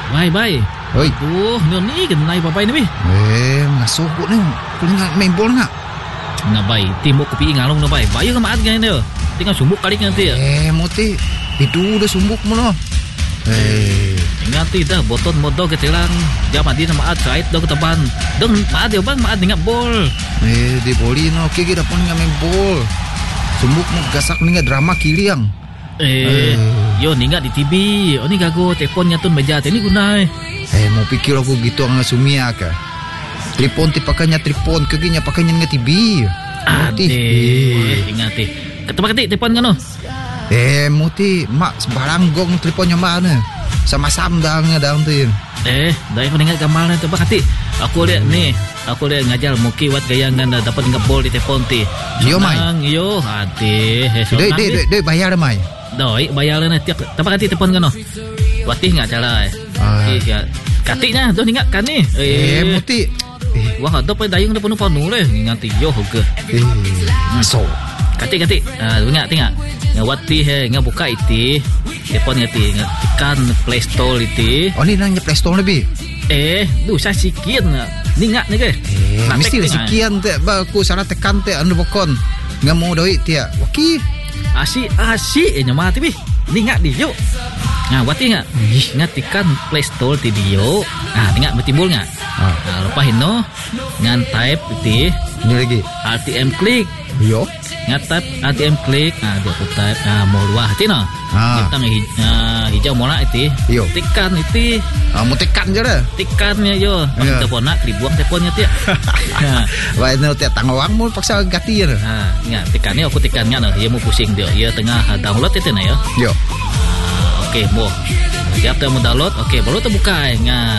Bye. Oi. Ni kenai papai ni bi. Ngasuh ko ni. Kau nak main bola nak? Na bai, timbuk kopi ngalong na bai. Bayo ka maat ganyan dia. Tinggal sumbuk kali nanti. Moti. Itu dah sumbuk mo no. Ingati dah boton modal ke telang. Jam adi na maat kait do ketaban. Dong maat dia bang maat ngap bol. Di boli no okay kita pun main bol. Sumbuk mo gasak ni drama kiliang. Yo ningat di TV. Oh ni gago telefonnya tu meja ni gunai. Mau pikir aku gitu ang sumia ka. Telepon ti pakanya telepon kaginya pakanya nga TV. Ingati. Ketepak ketik telepon kan no. Muti mak sebarang gong teleponnya mana. Sama-sama dah tu. Dah aku ingat gambar tu pak ketik. Aku lihat ni. Aku lihat ngajar muki wat gaya nganda dapat ngabol di telepon ti. Yo mai. Yo hati. Dei bayar mai. Doi bayar ni tiap tepak ketik telepon kan no. Watih enggak cara. Katiknya tu ingat kan ni. Muti. Wah ada pa dayung na penuh-penuh leh ngati yo ke. So. Katik. Ingat tengok. Ngawati ngabuka iti. Telepon ngati tekan Play Store iti. Oh ni nang Play Store lebih. Saya sikian ningat ni ke. Mesti sikian te ba aku sana tekan te anu bokon. Ngamu doi tia. Waki. Asi nyama ti bi. Ningat di yo. Wati enggak? Ngatikan Play Store ti dio. Ingat bertimbul enggak? Lepas no ngan type iti. Ini lagi. RTM klik. Yo. Ngatap RTM klik. Dia aku type mau luah ti no. Kita hijau mola iti. Yo. Tekan iti. Mau tekan je dah. Tekannya yo. Telepon nak dibuang teleponnya ti. Wah no tiap tangawang mau paksa ganti je. Ingat tekannya aku tekannya no. Dia mau pusing dia. Dia tengah download itu na yo. Yo. Okey, mau. Siap tu mau download. Okey, baru terbuka.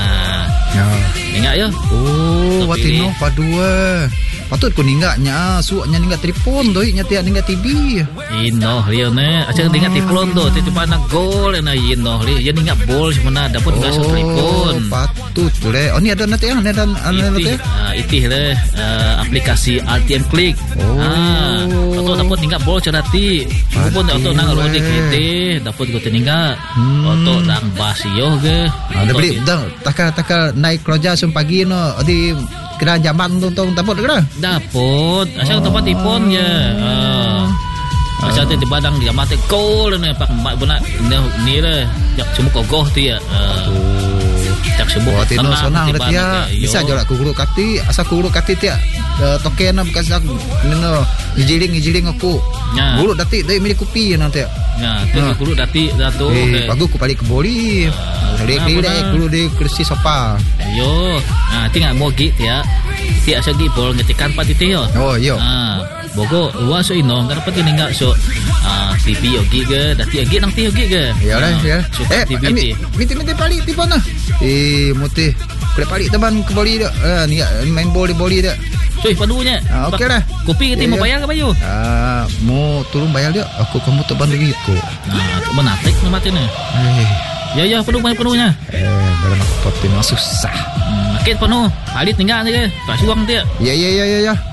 Ingat ya. Wati no padua. Patut ko ninggaknya, suaknya ninggat telefon doi nya tiak ninggat TV. Ino dia ne, aja ninggat telefon tu, tiba nak gol na ino dia ninggat bol sebenarnya dapat ngasih telefon. Patut le. Oh ni ada nanti ada nanti. Itih le aplikasi RTM Klik. Atau dapat ninggat bol cerati. Pun atau nang rodi kete, dapat ko tininggat. Atau nang basio ke. Ada beli dah takal naik kerja pagi no di kira zaman tu dapat ke? Dapat. Asal tempat telefon je. Asal tu di badang dia mati call ni pak mak benak ni le. Jak semua kogoh tu ya. Jak semua senang dah dia. Bisa je lah guru kati, asal guru kati dia token bekas aku no ijiling aku. Guru dati dari milik kopi nanti. Tu guru dati datu. Bagus aku balik ke boli. Guru di kursi sofa. Yo. Tinggal mau git ya. Tiak segi bol ngetikan pati teo. Oh yo. Bogo luas so ino ngara pati ninga so TV yogi ge dati yogi nang yogi ge. Ya lah ya. TV. Miti pali tiba nah. Muti. Kena pali teman ke boli dak. Ni main boli dak. Cuy padunya. Okey dah. Kopi kita mau bayar ke bayu? Mau turun bayar dia. Aku kamu teban duit ko. Menatik mati ni. Ya penuhnya. Dalam aku pati susah. Makin penuh. Alit tinggal je. Tak suang dia. Ya.